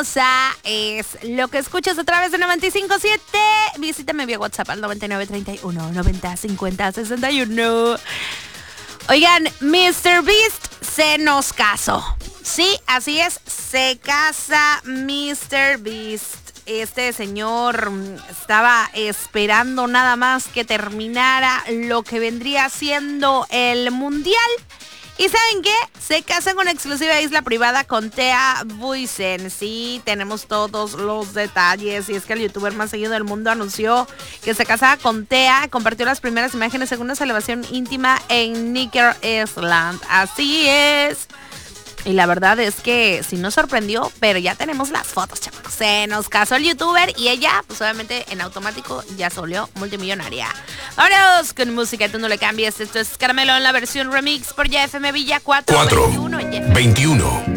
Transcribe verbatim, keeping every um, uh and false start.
Es lo que escuchas a través de noventa y cinco punto siete. Visítame vía WhatsApp al noventa y nueve treinta y uno noventa cincuenta sesenta y uno. Oigan, míster Beast se nos casó. Sí, así es, se casa míster Beast. Este señor estaba esperando nada más que terminara lo que vendría siendo el mundial. ¿Y saben qué? Se casan con exclusiva isla privada con Thea Boysen. Sí, tenemos todos los detalles. Y es que el youtuber más seguido del mundo anunció que se casaba con Thea. Compartió las primeras imágenes en una celebración íntima en Necker Island. Así es. Y la verdad es que sí nos sorprendió, pero ya tenemos las fotos, chamacos. Se nos casó el youtuber y ella, pues obviamente en automático ya se volvió multimillonaria. Vámonos con música, tú no le cambies. Esto es Caramelo en la versión remix por Y F M Villa cuatro veintiuno.